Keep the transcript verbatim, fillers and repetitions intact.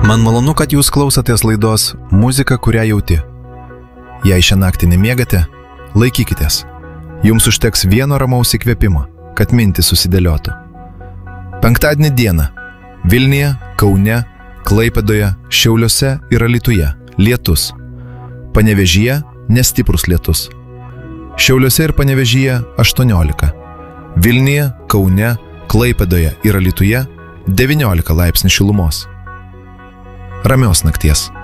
Man malonu, kad jūs klausotės laidos Muzika, kurią jauti. Jei šią naktį nemiegate, laikykitės. Jums užteks vieno ramaus įkvėpimo, kad mintys susidėliotų. Penktadienį dieną Vilniuje, Kaune, Klaipėdoje, Šiauliuose ir Alytuje lietus. Panevėžyje nestiprus lietus. Šiauliuose ir Panevėžyje aštuoniolika. Vilniuje, Kaune, Klaipėdoje ir Alytuje devyniolika laipsnių šilumos. Ramios nakties.